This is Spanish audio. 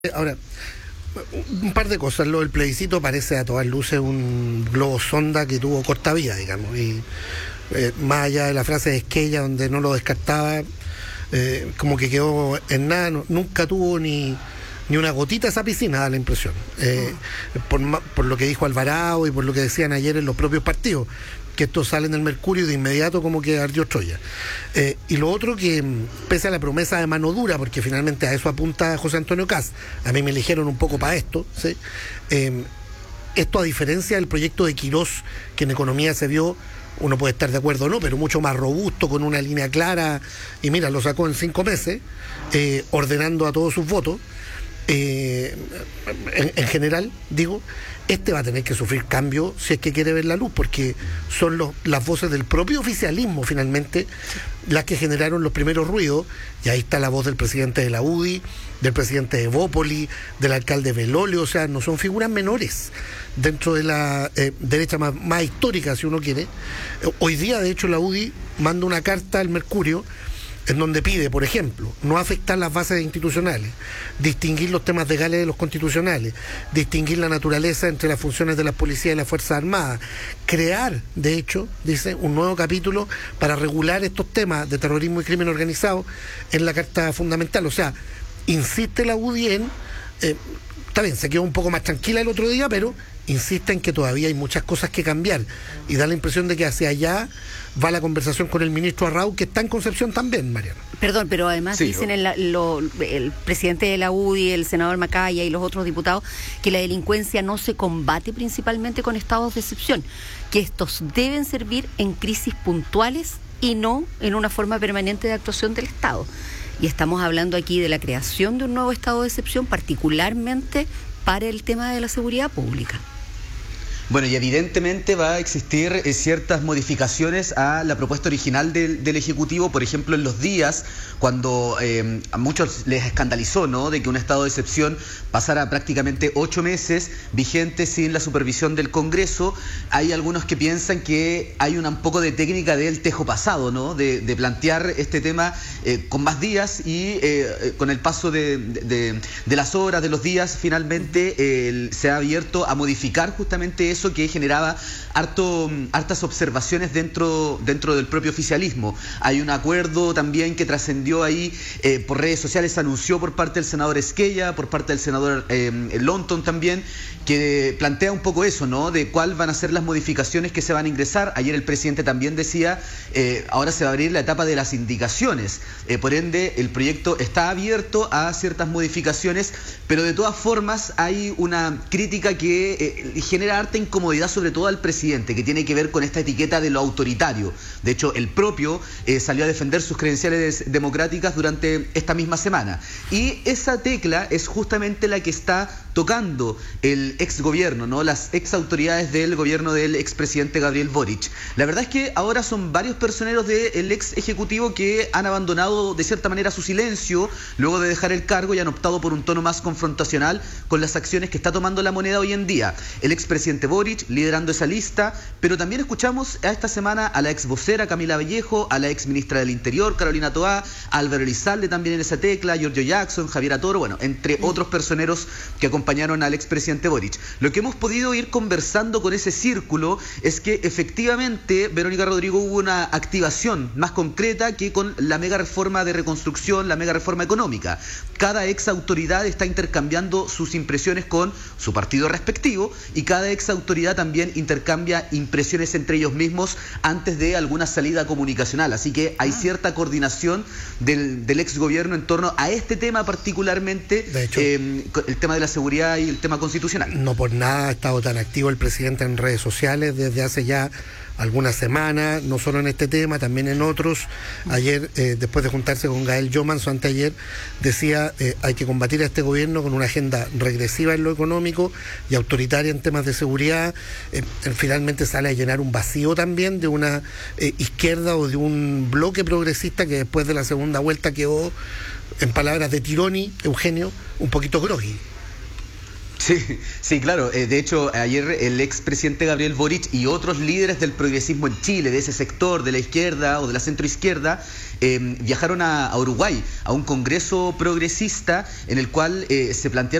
Ahora, un par de cosas. Lo del plebiscito parece a todas luces un globo sonda que tuvo corta vida, digamos. Y más allá de la frase de Esquella, donde no lo descartaba, como que quedó en nada. Nunca tuvo ni una gotita esa piscina, da la impresión. Por lo que dijo Alvarado y por lo que decían ayer en los propios partidos, que esto sale en el Mercurio y de inmediato como que ardió Troya. Y lo otro que, pese a la promesa de mano dura, porque finalmente a eso apunta José Antonio Kast, a mí me eligieron un poco para esto, ¿sí? Esto, a diferencia del proyecto de Quirós, que en economía se vio, uno puede estar de acuerdo o no, pero mucho más robusto, con una línea clara, y mira, lo sacó en 5 meses, ordenando a todos sus votos. En general, digo, este va a tener que sufrir cambio si es que quiere ver la luz, porque son las voces del propio oficialismo finalmente las que generaron los primeros ruidos, y ahí está la voz del presidente de la UDI, del presidente de Bópoli, del alcalde Belolio. O sea, no son figuras menores dentro de la derecha más histórica, si uno quiere. Hoy día, de hecho, la UDI manda una carta al Mercurio en donde pide, por ejemplo, no afectar las bases institucionales, distinguir los temas legales de los constitucionales, distinguir la naturaleza entre las funciones de la policía y las Fuerzas Armadas, crear, de hecho, dice, un nuevo capítulo para regular estos temas de terrorismo y crimen organizado en la Carta Fundamental. O sea, insiste la UDI en, está bien, se quedó un poco más tranquila el otro día, pero insiste en que todavía hay muchas cosas que cambiar, y da la impresión de que hacia allá va la conversación con el ministro Arrau, que está en Concepción también, Mariano. Perdón, pero además sí, dicen el presidente de la UDI, el senador Macaya y los otros diputados, que la delincuencia no se combate principalmente con estados de excepción, que estos deben servir en crisis puntuales y no en una forma permanente de actuación del Estado. Y estamos hablando aquí de la creación de un nuevo estado de excepción, particularmente para el tema de la seguridad pública. Bueno, y evidentemente va a existir ciertas modificaciones a la propuesta original del Ejecutivo, por ejemplo, en los días, cuando a muchos les escandalizó, ¿no?, de que un estado de excepción pasara prácticamente 8 meses vigente sin la supervisión del Congreso. Hay algunos que piensan que hay un poco de técnica del tejo pasado, ¿no?, de plantear este tema con más días, y con el paso de las horas, de los días, finalmente se ha abierto a modificar justamente eso, que generaba hartas observaciones dentro del propio oficialismo. Hay un acuerdo también que trascendió ahí por redes sociales, se anunció por parte del senador Esquella, por parte del senador Lonton también, que plantea un poco eso, ¿no?, de cuáles van a ser las modificaciones que se van a ingresar. Ayer el presidente también decía, ahora se va a abrir la etapa de las indicaciones, por ende el proyecto está abierto a ciertas modificaciones, pero de todas formas hay una crítica que genera harta incomodidad, sobre todo al presidente, que tiene que ver con esta etiqueta de lo autoritario. De hecho, el propio salió a defender sus credenciales democráticas durante esta misma semana. Y esa tecla es justamente la que está tocando el ex gobierno, ¿no?, las ex autoridades del gobierno del expresidente Gabriel Boric. La verdad es que ahora son varios personeros del ex ejecutivo que han abandonado de cierta manera su silencio luego de dejar el cargo, y han optado por un tono más confrontacional con las acciones que está tomando la moneda hoy en día. El expresidente Boric liderando esa lista, pero también escuchamos esta semana a la ex vocera Camila Vallejo, a la ex ministra del Interior Carolina Toá, a Álvaro Elizalde también en esa tecla, Giorgio Jackson, Javier Toro, bueno, entre otros personeros que acompañaron al expresidente Boric. Lo que hemos podido ir conversando con ese círculo es que efectivamente, Verónica Rodrigo, hubo una activación más concreta que con la mega reforma de reconstrucción, la mega reforma económica. Cada ex autoridad está intercambiando sus impresiones con su partido respectivo, y cada ex autoridad también intercambia impresiones entre ellos mismos antes de alguna salida comunicacional. Así que hay cierta coordinación del ex gobierno en torno a este tema particularmente, de hecho, el tema de la seguridad y el tema constitucional. No por nada ha estado tan activo el presidente en redes sociales desde hace ya algunas semanas, no solo en este tema, también en otros. Ayer, después de juntarse con Gael Jomans, o anteayer, decía hay que combatir a este gobierno con una agenda regresiva en lo económico y autoritaria en temas de seguridad. Finalmente sale a llenar un vacío también de una izquierda o de un bloque progresista que después de la segunda vuelta quedó, en palabras de Tironi, Eugenio, un poquito groggy. Sí, claro. De hecho, ayer el expresidente Gabriel Boric y otros líderes del progresismo en Chile, de ese sector, de la izquierda o de la centroizquierda, viajaron a Uruguay, a un congreso progresista en el cual se plantearon